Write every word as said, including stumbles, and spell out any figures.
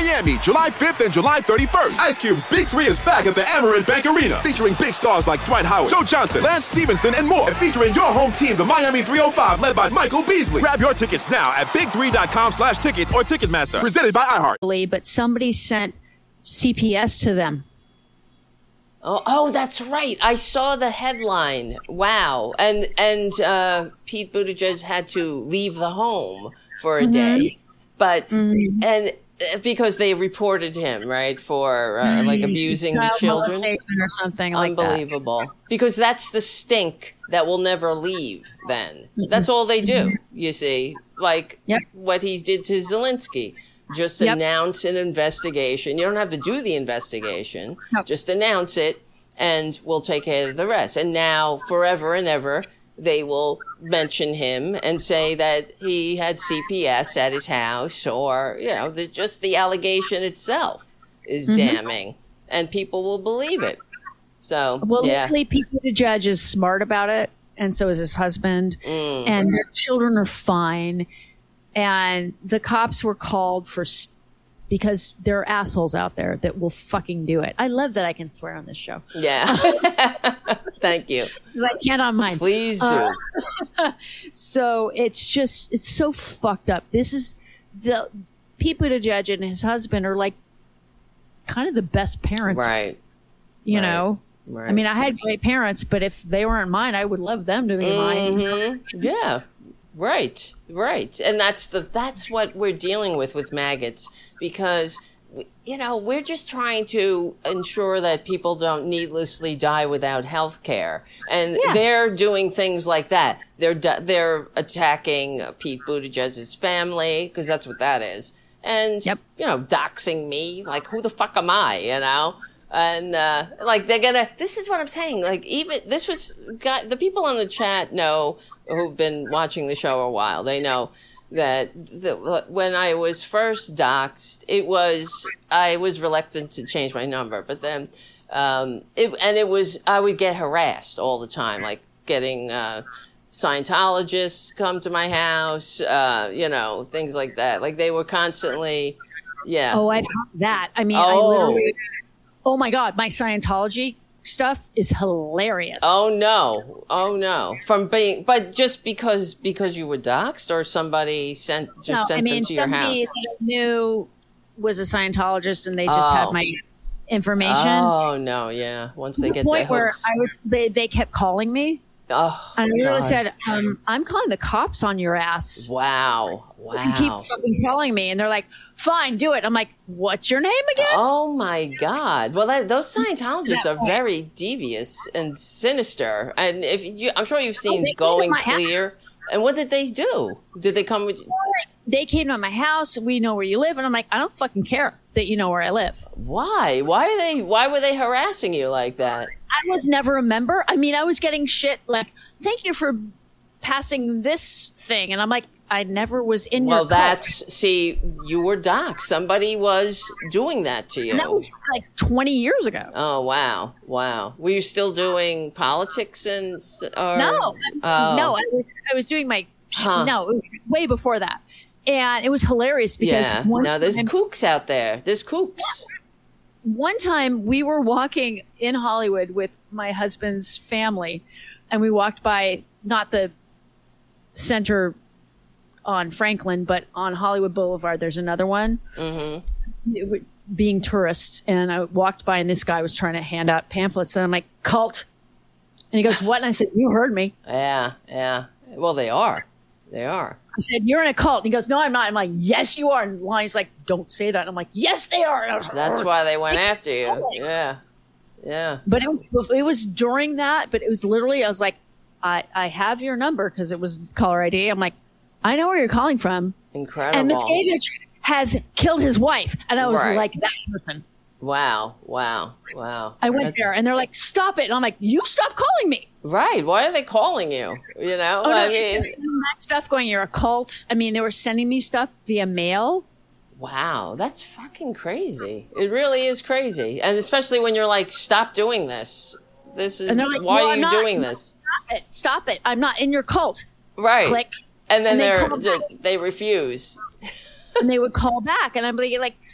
Miami, July fifth and July thirty-first. Ice Cube's Big Three is back at the Amerant Bank Arena, featuring big stars like Dwight Howard, Joe Johnson, Lance Stevenson, and more. And featuring your home team, the Miami three oh five, led by Michael Beasley. Grab your tickets now at big three dot com slash tickets or Ticketmaster. Presented by iHeart. But somebody sent C P S to them. Oh, oh, that's right. I saw the headline. Wow. And and uh, Pete Buttigieg had to leave the home for a mm-hmm. day. But, mm-hmm. and because they reported him, right, for uh, like abusing Child children. Or something like that. Unbelievable. Because that's the stink that will never leave then. Mm-hmm. That's all they do, you see. Like yep. what he did to Zelensky. Just yep. announce an investigation. You don't have to do the investigation. Nope. Just announce it, and we'll take care of the rest. And now, forever and ever, they will mention him and say that he had C P S at his house, or, you know, the, just the allegation itself is mm-hmm. damning, and people will believe it. So, well, yeah. luckily, Pete Buttigieg is smart about it, and so is his husband, mm. and their children are fine. And the cops were called for because there are assholes out there that will fucking do it. I love that I can swear on this show. Yeah. Thank you. I can't on mine. Please do. Uh, so it's just, it's so fucked up. This is the Pete Buttigieg and his husband are like kind of the best parents. Right. You right. know? Right. I mean, I had great parents, but if they weren't mine, I would love them to be mm-hmm. mine. Yeah. Right, right. And that's the that's what we're dealing with with maggots, because, you know, we're just trying to ensure that people don't needlessly die without health care. And yes. they're doing things like that. They're they're attacking Pete Buttigieg's family, because that's what that is. And, yep. you know, doxing me. Like, who the fuck am I, you know? And, uh, like, they're gonna, this is what I'm saying. Like, even, this was, got, the people on the chat know, who've been watching the show a while, they know that the, when I was first doxed, it was, I was reluctant to change my number, but then, um, it, and it was, I would get harassed all the time, like getting, uh, Scientologists come to my house, uh, you know, things like that. Like, they were constantly, yeah. Oh, I've heard that. I mean, oh. I literally, oh my God, my Scientology stuff is hilarious. Oh no. Oh no. From being, but just because, because you were doxxed, or somebody sent, just no, sent I mean, them to your house? somebody that I knew was a Scientologist, and they just oh. had my information. Oh no. Yeah. Once they to get the point their where hooks. I was, they, they kept calling me. Oh, and I literally God. said, um, I'm calling the cops on your ass. Wow. Wow. You keep fucking calling me. And they're like, fine, do it. I'm like, what's your name again? Oh my God. Well, that, those Scientologists are very devious and sinister. And if you, I'm sure you've seen oh, Going Clear. And what did they do? Did they come with you? They came to my house. We know where you live. And I'm like, I don't fucking care that you know where I live. Why? Why are they, why were they harassing you like that? I was never a member. I mean, I was getting shit like, thank you for passing this thing. And I'm like, I never was in well, your Well, that's, see, you were doxxed. Somebody was doing that to you. And that was like twenty years ago. Oh, wow. Wow. Were you still doing politics and... Or, no. Oh. No, I was, I was doing my... Huh. No, it was way before that. And it was hilarious because... Yeah. One no, there's time, kooks out there. There's kooks. One time we were walking in Hollywood with my husband's family, and we walked by, not the center on Franklin, but on Hollywood Boulevard. There's another one. Mm-hmm. Being tourists, and I walked by, and this guy was trying to hand out pamphlets, and I'm like, cult. And he goes, what? And I said, you heard me. Yeah, yeah. Well, they are. They are. I said, you're in a cult. And he goes, no, I'm not. I'm like, yes, you are. And Lonnie's like, don't say that. And I'm like, yes, they are. And I was like, that's why they went after you. Yeah. Yeah. But it was, it was during that, but it was literally, I was like, I, I have your number, because it was caller I D. I'm like, I know where you're calling from. Incredible. And Miscavige has killed his wife. And I was right. like, that person. Wow. Wow. Wow. I went That's... there, and they're like, stop it. And I'm like, you stop calling me. Right. Why are they calling you? You know, oh, no, I mean, that stuff going, you're a cult. I mean, they were sending me stuff via mail. Wow. That's fucking crazy. It really is crazy. And especially when you're like, stop doing this. This is, like, why well, are you not, doing this? Stop it. Stop it. I'm not in your cult. Right. Click. And then and they're, they, they refuse. And they would call back, and I'm like,